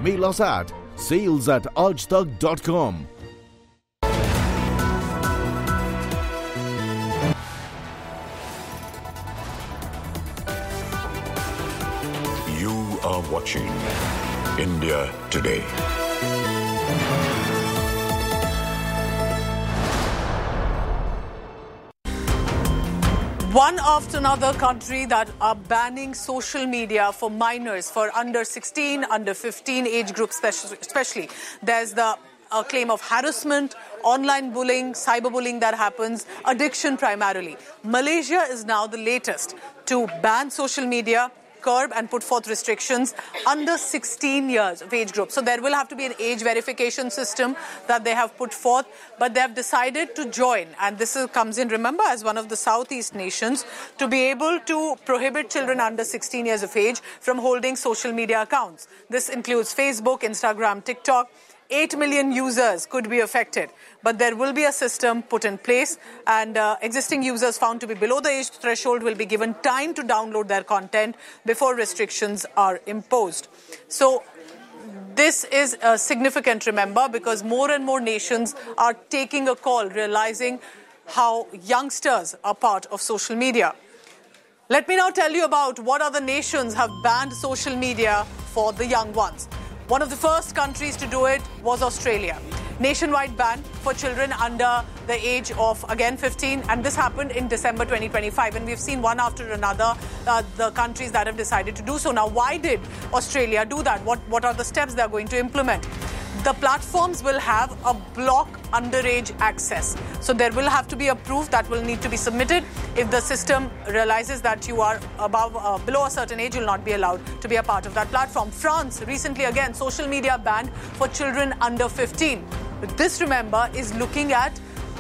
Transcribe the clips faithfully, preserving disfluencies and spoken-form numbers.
Mail us at sales at aajtak dot com. You are watching India Today. One after another country that are banning social media for minors, for under sixteen, under fifteen age groups especially. There's the uh, claim of harassment, online bullying, cyberbullying that happens, addiction primarily. Malaysia is now the latest to ban social media, curb and put forth restrictions under sixteen years of age group. So there will have to be an age verification system that they have put forth, but they have decided to join. And this is, comes in, remember, as one of the Southeast nations to be able to prohibit children under sixteen years of age from holding social media accounts. This includes Facebook, Instagram, TikTok. eight million users could be affected, but there will be a system put in place, and uh, existing users found to be below the age threshold will be given time to download their content before restrictions are imposed. So this is uh, significant, remember, because more and more nations are taking a call, realizing how youngsters are part of social media. Let me now tell you about what other nations have banned social media for the young ones. One of the first countries to do it was Australia. Nationwide ban for children under the age of, again, fifteen. And this happened in December twenty twenty-five. And we've seen one after another uh, the countries that have decided to do so. Now, why did Australia do that? What, what are the steps they're going to implement? The platforms will have a block underage access. So there will have to be a proof that will need to be submitted. If the system realizes that you are above, uh, below a certain age, you'll not be allowed to be a part of that platform. France, recently again, social media banned for children under fifteen. But this, remember, is looking at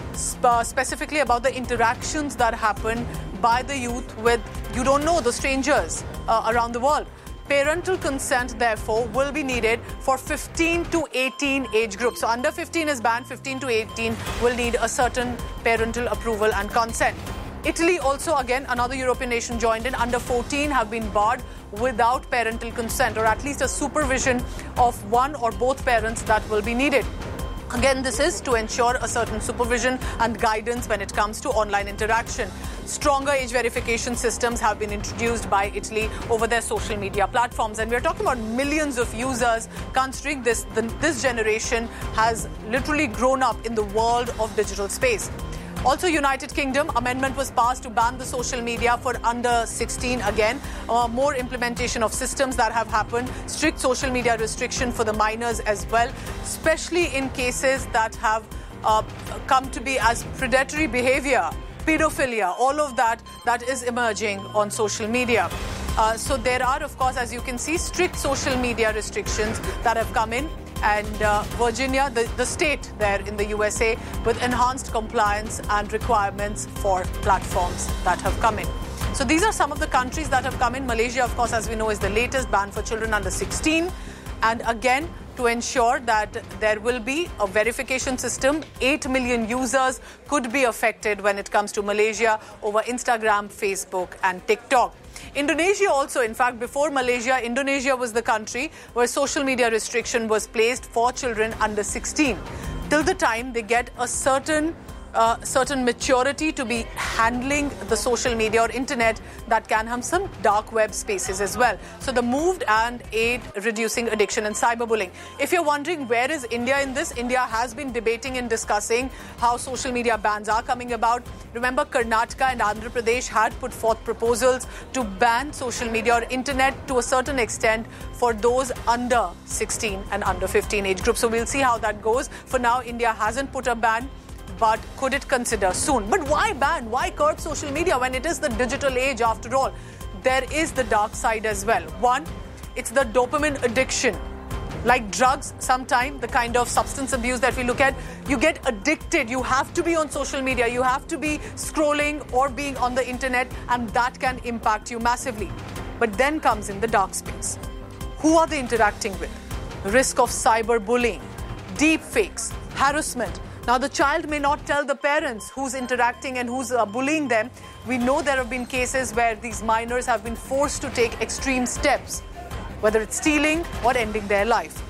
sp- specifically about the interactions that happen by the youth with, you don't know, the strangers uh, around the world. Parental consent, therefore, will be needed for fifteen to eighteen age groups. So under fifteen is banned, fifteen to eighteen will need a certain parental approval and consent. Italy also, again, another European nation joined in. Under fourteen have been barred without parental consent, or at least a supervision of one or both parents that will be needed. Again, this is to ensure a certain supervision and guidance when it comes to online interaction. Stronger age verification systems have been introduced by Italy over their social media platforms. And we're talking about millions of users, considering this, the, this generation has literally grown up in the world of digital space. Also, United Kingdom, amendment was passed to ban the social media for under sixteen again. Uh, more implementation of systems that have happened. Strict social media restriction for the minors as well, especially in cases that have uh, come to be as predatory behavior, pedophilia, all of that that is emerging on social media. Uh, so there are, of course, as you can see, strict social media restrictions that have come in. And uh, Virginia, the, the state there in the U S A, with enhanced compliance and requirements for platforms that have come in. So these are some of the countries that have come in. Malaysia, of course, as we know, is the latest ban for children under sixteen. And again, to ensure that there will be a verification system, eight million users could be affected when it comes to Malaysia over Instagram, Facebook and TikTok. Indonesia also, in fact, before Malaysia, Indonesia was the country where social media restriction was placed for children under sixteen. Till the time they get a certain uh, certain maturity to be handling the social media or internet, that can have some dark web spaces as well. So the moved and aid reducing addiction and cyberbullying. If you're wondering where is India in this, India has been debating and discussing how social media bans are coming about. Remember, Karnataka and Andhra Pradesh had put forth proposals to ban social media or internet to a certain extent for those under sixteen and under fifteen age groups. So we'll see how that goes. For now, India hasn't put a ban, but could it consider soon? But why ban? Why curb social media when it is the digital age after all? There is the dark side as well. One, it's the dopamine addiction. Like drugs, sometimes the kind of substance abuse that we look at, you get addicted. You have to be on social media. You have to be scrolling or being on the internet, and that can impact you massively. But then comes in the dark space. Who are they interacting with? Risk of cyberbullying, deep fakes, harassment. Now, the child may not tell the parents who's interacting and who's uh, bullying them. We know there have been cases where these minors have been forced to take extreme steps, whether it's stealing or ending their life.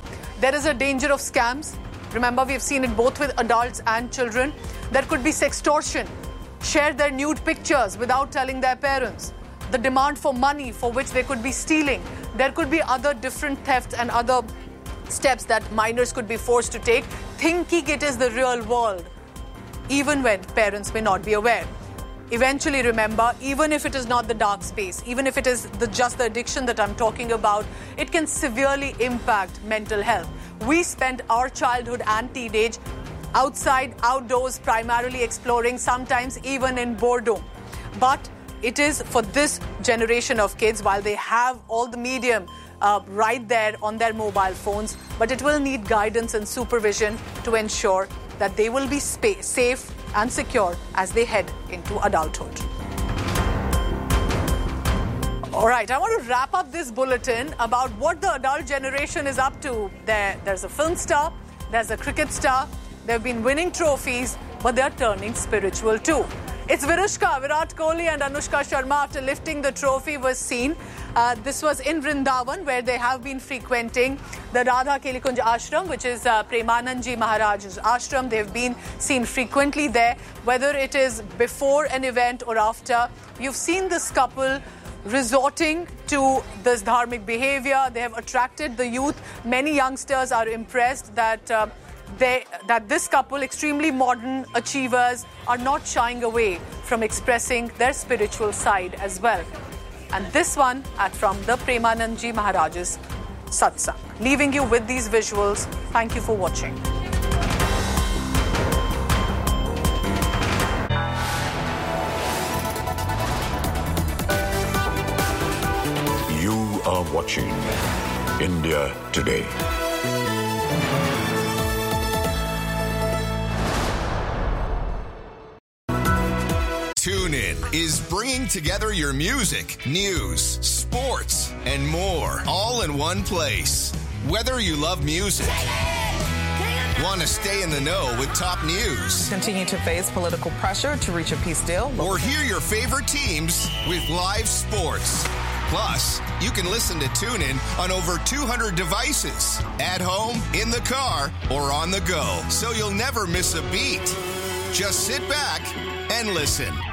There is a danger of scams. Remember, we've seen it both with adults and children. There could be sextortion. Share their nude pictures without telling their parents. The demand for money for which they could be stealing. There could be other different thefts and other steps that minors could be forced to take, thinking it is the real world, even when parents may not be aware. Eventually, remember, even if it is not the dark space, even if it is the, just the addiction that I'm talking about, it can severely impact mental health. We spent our childhood and teenage outside, outdoors, primarily exploring, sometimes even in boredom. But it is for this generation of kids, while they have all the medium uh, right there on their mobile phones, but it will need guidance and supervision to ensure that they will be spa- safe and secure as they head into adulthood. All right, I want to wrap up this bulletin about what the adult generation is up to. There, there's a film star, there's a cricket star, they've been winning trophies, but they're turning spiritual too. It's Virushka, Virat Kohli and Anushka Sharma, after lifting the trophy, was seen. Uh, this was in Vrindavan, where they have been frequenting the Radha Kelikunj ashram, which is uh, Premanandji Maharaj's ashram. They've been seen frequently there, whether it is before an event or after. You've seen this couple resorting to this dharmic behavior. They have attracted the youth. Many youngsters are impressed that uh, They, that this couple, extremely modern achievers, are not shying away from expressing their spiritual side as well. And this one at from the Premanandji Maharaj's satsang. Leaving you with these visuals. Thank you for watching. You are watching India Today. TuneIn is bringing together your music, news, sports, and more, all in one place. Whether you love music, want to stay in the know with top news, continue to face political pressure to reach a peace deal, or hear your favorite teams with live sports. Plus, you can listen to TuneIn on over two hundred devices, at home, in the car, or on the go, so you'll never miss a beat. Just sit back and listen.